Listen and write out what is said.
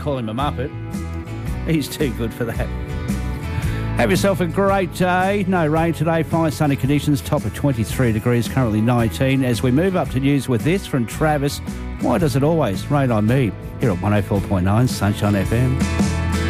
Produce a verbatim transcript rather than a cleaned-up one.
call him a muppet. He's too good for that. Have yourself a great day. No rain today, fine sunny conditions, top of twenty-three degrees, currently nineteen. As we move up to news with this from Travis, why does it always rain on me? Here at one oh four point nine Sunshine F M.